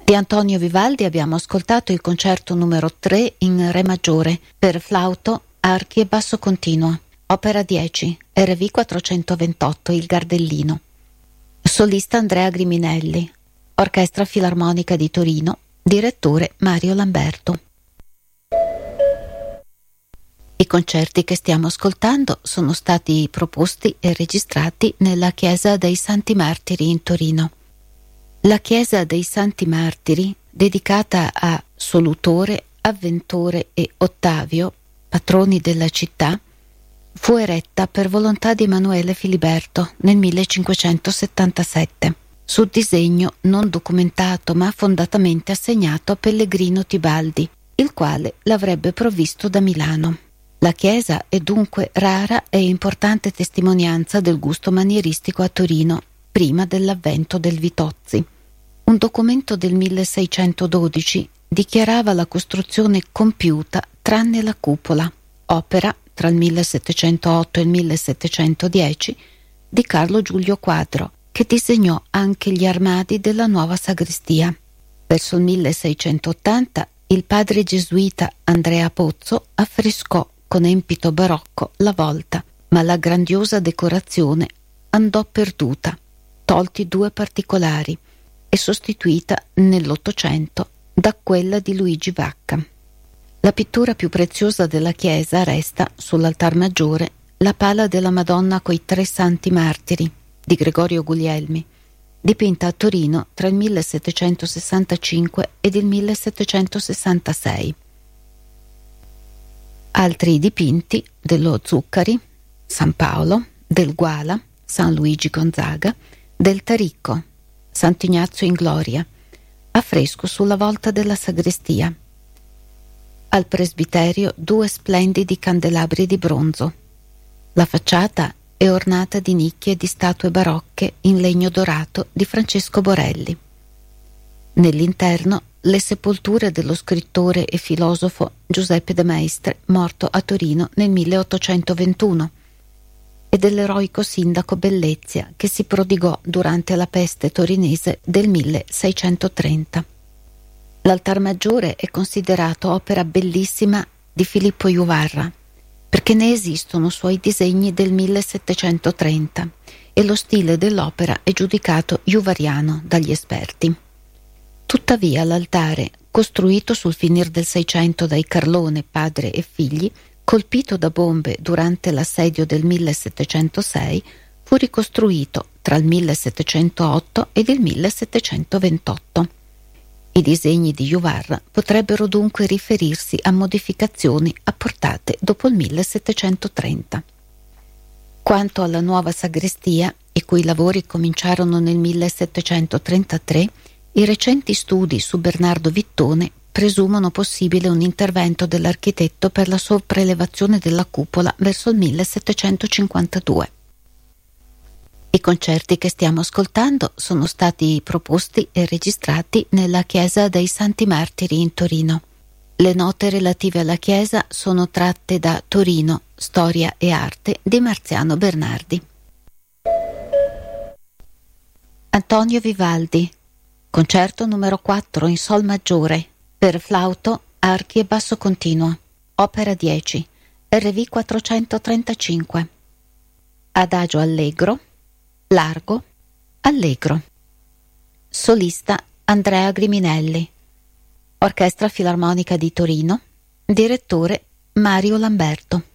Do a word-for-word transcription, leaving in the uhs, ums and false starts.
Di Antonio Vivaldi abbiamo ascoltato il concerto numero tre in Re maggiore per flauto, archi e basso continuo, opera dieci, R V quattrocentoventotto, Il Gardellino. Solista Andrea Griminelli, Orchestra Filarmonica di Torino, direttore Mario Lamberto. I concerti che stiamo ascoltando sono stati proposti e registrati nella Chiesa dei Santi Martiri in Torino. La Chiesa dei Santi Martiri, dedicata a Solutore, Avventore e Ottavio, patroni della città, fu eretta per volontà di Emanuele Filiberto nel millecinquecentosettantasette, su disegno non documentato ma fondatamente assegnato a Pellegrino Tibaldi, il quale l'avrebbe provvisto da Milano. La chiesa è dunque rara e importante testimonianza del gusto manieristico a Torino, prima dell'avvento del Vitozzi. Un documento del milleseicentododici dichiarava la costruzione compiuta tranne la cupola, opera tra il millesettecentootto e il millesettecentodieci di Carlo Giulio Quadro, che disegnò anche gli armadi della nuova sagrestia. Verso il milleseicentottanta il padre gesuita Andrea Pozzo affrescò con empito barocco la volta, ma la grandiosa decorazione andò perduta, tolti due particolari, e sostituita nell'Ottocento da quella di Luigi Vacca. La pittura più preziosa della chiesa resta, sull'altar maggiore, la pala della Madonna coi tre santi martiri di Gregorio Guglielmi, dipinta a Torino tra il millesettecentosessantacinque ed il millesettecentosessantasei. Altri dipinti dello Zuccari, San Paolo, del Guala, San Luigi Gonzaga, del Taricco, Sant'Ignazio in Gloria, affresco sulla volta della sagrestia. Al presbiterio due splendidi candelabri di bronzo. La facciata è ornata di nicchie di statue barocche in legno dorato di Francesco Borelli. Nell'interno le sepolture dello scrittore e filosofo Giuseppe de Maistre, morto a Torino nel milleottocentoventuno, e dell'eroico sindaco Bellezia, che si prodigò durante la peste torinese del milleseicentotrenta. L'altar maggiore è considerato opera bellissima di Filippo Juvarra, perché ne esistono suoi disegni del millesettecentotrenta e lo stile dell'opera è giudicato juvariano dagli esperti. Tuttavia l'altare, costruito sul finir del Seicento dai Carlone, padre e figli, colpito da bombe durante l'assedio del millesettecentosei, fu ricostruito tra il millesettecentootto ed il millesettecentoventotto. I disegni di Juvarra potrebbero dunque riferirsi a modificazioni apportate dopo il millesettecentotrenta. Quanto alla nuova sagrestia, i cui lavori cominciarono nel millesettecentotrentatré, i recenti studi su Bernardo Vittone presumono possibile un intervento dell'architetto per la sopraelevazione della cupola verso il millesettecentocinquantadue. I concerti che stiamo ascoltando sono stati proposti e registrati nella Chiesa dei Santi Martiri in Torino. Le note relative alla chiesa sono tratte da Torino, Storia e Arte di Marziano Bernardi. Antonio Vivaldi, concerto numero quattro in Sol maggiore, per flauto, archi e basso continuo, opera dieci, R V quattrocentotrentacinque. Adagio allegro, largo, allegro. Solista Andrea Griminelli, Orchestra Filarmonica di Torino, direttore Mario Lamberto.